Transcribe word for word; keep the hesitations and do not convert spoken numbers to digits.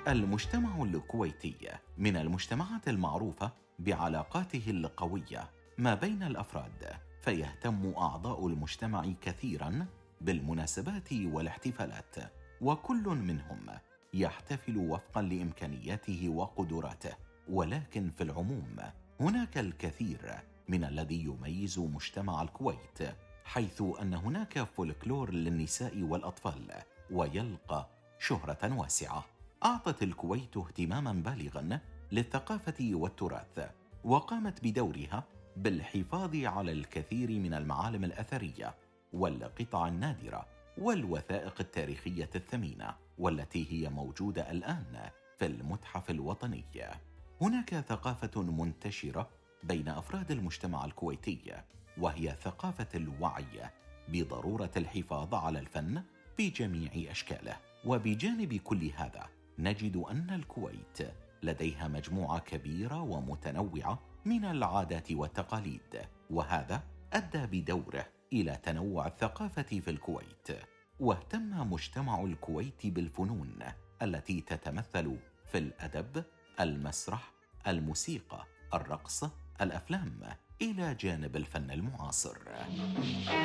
المجتمع الكويتي من المجتمعات المعروفة بعلاقاته القوية ما بين الأفراد، فيهتم أعضاء المجتمع كثيراً بالمناسبات والاحتفالات، وكل منهم يحتفل وفقاً لإمكانياته وقدراته. ولكن في العموم هناك الكثير من الذي يميز مجتمع الكويت، حيث أن هناك فولكلور للنساء والأطفال ويلقى شهرة واسعة. أعطت الكويت اهتماماً بالغاً للثقافة والتراث، وقامت بدورها بالحفاظ على الكثير من المعالم الأثرية والقطع النادرة والوثائق التاريخية الثمينة، والتي هي موجودة الآن في المتحف الوطني. هناك ثقافة منتشرة بين أفراد المجتمع الكويتي، وهي ثقافة الوعي بضرورة الحفاظ على الفن بجميع أشكاله. وبجانب كل هذا نجد أن الكويت لديها مجموعة كبيرة ومتنوعة من العادات والتقاليد، وهذا أدى بدوره إلى تنوع الثقافة في الكويت. واهتم مجتمع الكويت بالفنون التي تتمثل في الأدب، المسرح، الموسيقى، الرقص، الأفلام، إلى جانب الفن المعاصر.